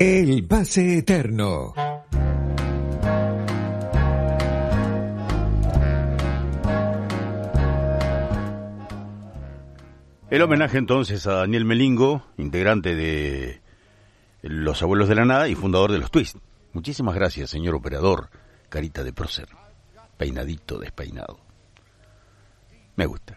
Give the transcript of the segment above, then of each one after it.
El pase eterno. El homenaje entonces a Daniel Melingo, integrante de Los Abuelos de la Nada y fundador de Los Twist. Muchísimas gracias, señor operador, carita de prócer, peinadito despeinado. Me gusta.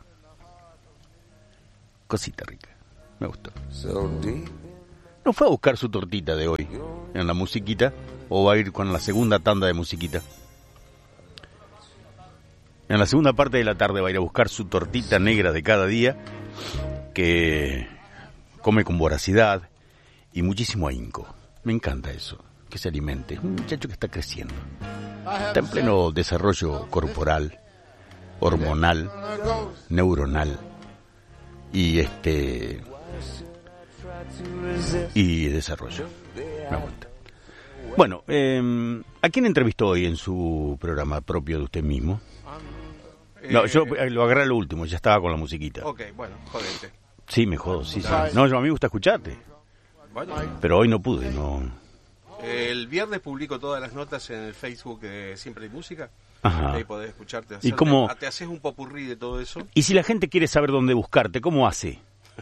Cosita rica, me gustó. ¿No fue a buscar su tortita de hoy en la musiquita o va a ir con la segunda tanda de musiquita? En la segunda parte de la tarde va a ir a buscar su tortita negra de cada día, que come con voracidad y muchísimo ahínco. Me encanta eso, que se alimente. Es un muchacho que está creciendo. Está en pleno desarrollo corporal, hormonal, neuronal y desarrollo. Me gusta. Bueno, ¿a quién entrevistó hoy en su programa propio de usted mismo? No, yo lo agarré a lo último, ya estaba con la musiquita. Ok, bueno, jodete. Sí, me jodo, sí. No, a mí me gusta escucharte. Bueno, pero hoy no pude, no. El viernes publico todas las notas en el Facebook de Siempre hay Música. Ajá. Ahí podés escucharte. ¿Y cómo? Te haces un popurrí de todo eso. Y si la gente quiere saber dónde buscarte, ¿cómo hace?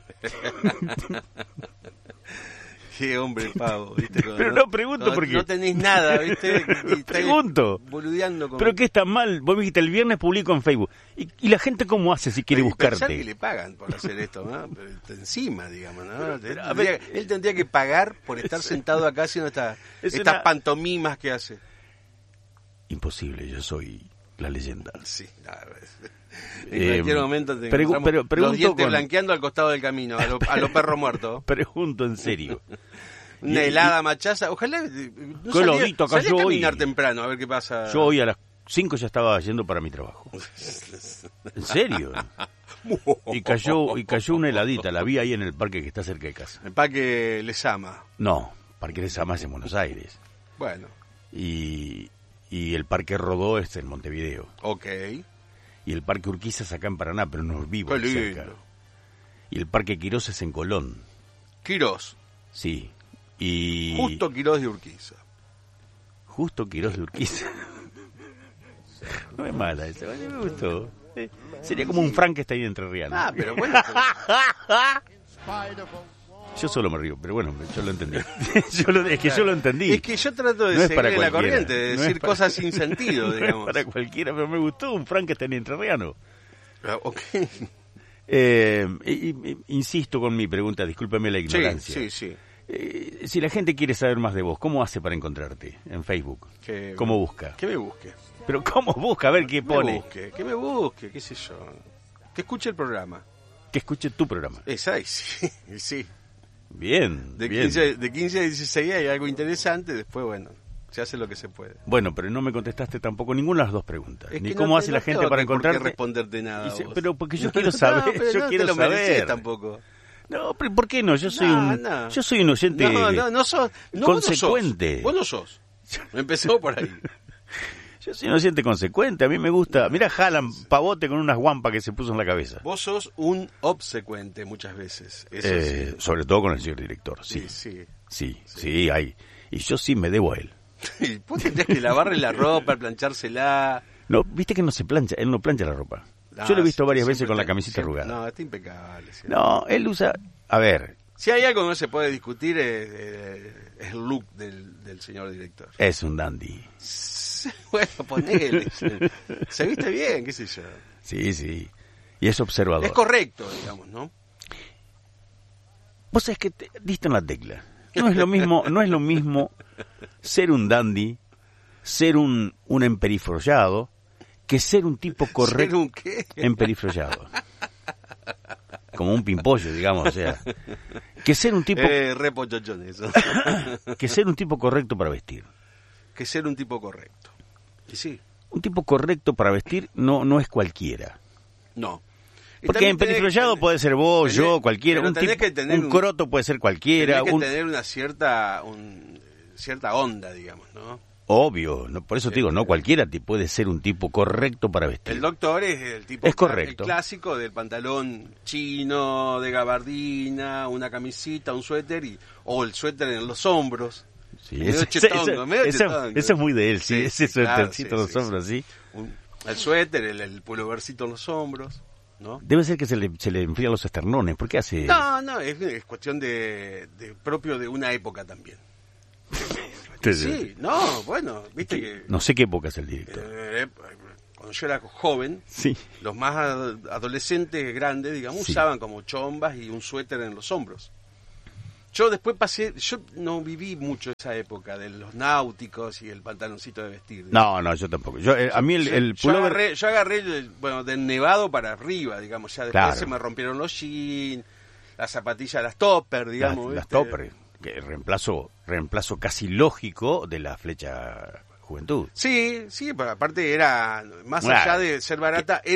Qué hombre pavo, ¿viste? Pero no pregunto porque... No tenés nada, ¿viste? Pregunto. Boludeando con... ¿Pero qué está mal? Vos me dijiste, el viernes publico en Facebook. ¿Y la gente cómo hace si quiere buscarte? Pensar que le pagan por hacer esto, ¿no? Pero encima, digamos, ¿no? Él tendría que pagar por estar sentado acá haciendo estas pantomimas que hace. Imposible, yo soy la leyenda. Sí, en cualquier momento te los dientes blanqueando al costado del camino, a los perros muertos. Pregunto en serio. Una helada machaza, ojalá salí a caminar temprano, a ver qué pasa. Yo hoy a las 5 ya estaba yendo para mi trabajo. ¿En serio? Y cayó una heladita, la vi ahí en el parque que está cerca de casa. El Parque Lezama. No, Parque Lezama es en Buenos Aires. Bueno. Y el Parque Rodó es en Montevideo. Ok. Y el Parque Urquiza es acá en Paraná, pero no vivo cerca. Y el Parque Quirós es en Colón. Quirós. Sí. Y... Justo Quirós de Urquiza. Justo Quirós de Urquiza. No es mala esa, a mí me gustó. Sería como un Frankenstein entrerriano. Ah, pero bueno. Yo solo me río, pero bueno, yo lo entendí. Es que yo lo entendí. Es que yo trato de seguir la corriente, de decir cosas sin sentido, digamos. No es para cualquiera, pero me gustó un Frankenstein entrerriano. Ok. Insisto con mi pregunta, discúlpeme la ignorancia. Sí. Si la gente quiere saber más de vos, ¿cómo hace para encontrarte en Facebook? ¿Cómo busca? Que me busque. ¿Pero cómo busca? A ver qué pone. Que me busque, qué sé yo. Que escuche el programa. Que escuche tu programa. Sí. Bien, de bien. 15 a 16 hay algo interesante, después, bueno, se hace lo que se puede. Bueno, pero no me contestaste tampoco ninguna de las dos preguntas. Ni cómo hace la gente para encontrarte. No responderte nada. Pero porque yo quiero saber, yo quiero saber. Tampoco. No, pero ¿por qué no? Yo soy un oyente consecuente. Vos no sos. Empezó por ahí. Yo soy un oyente consecuente, a mí me gusta. Mirá Haaland, pavote con unas guampas que se puso en la cabeza. Vos sos un obsecuente muchas veces. Eso sí. Sobre todo con el señor director, sí. Sí, hay. Y yo sí me debo a él. Vos tendrías que lavarle la ropa, planchársela. No, viste que no se plancha, él no plancha la ropa. Yo lo he visto varias veces con la camiseta arrugada. No, está impecable. ¿Sí? No, él usa... A ver... Si hay algo que no se puede discutir es el look del señor director. Es un dandy. Bueno, ponele. Se viste bien, qué sé yo. Sí. Y es observador. Es correcto, digamos, ¿no? Vos sabés que diste en la tecla. No es lo mismo ser un dandy, ser un emperifrollado, que ser un tipo correcto. ¿Ser un qué? Emperifrollado. Como un pimpollo, digamos, o sea. Que ser un tipo... Repochochón eso. Que ser un tipo correcto para vestir. Que ser un tipo correcto. Y sí. Un tipo correcto para vestir no es cualquiera. No. Porque emperifrollado puede ser vos, yo, cualquiera. Un croto puede ser cualquiera. Tenés que tener una cierta onda, digamos, ¿no? Obvio, por eso te digo, no cualquiera puede ser un tipo correcto para vestir. El doctor es el tipo correcto. El clásico del pantalón chino, de gabardina, una camisita, un suéter o el suéter en los hombros. Sí, medio chetongo, medio chetongo. Eso es muy de él, sí, ese suétercito en los hombros, sí. El suéter, el pullovercito en los hombros, ¿no? Debe ser que se le enfrían los esternones, ¿por qué hace? No, es cuestión de propio de una época también. Sí, no, bueno, viste que... No sé qué época es el director. Cuando yo era joven, sí. Los más adolescentes grandes, digamos, sí. usaban como chombas y un suéter en los hombros. Yo después yo no viví mucho esa época de los náuticos y el pantaloncito de vestir. No, yo tampoco. A mí el pullover... Yo agarré, del nevado para arriba, digamos, ya después se me rompieron los jeans, las zapatillas, las topper, digamos. Las topper, que reemplazo casi lógico de la flecha juventud. Sí, pero aparte era, más allá de ser barata,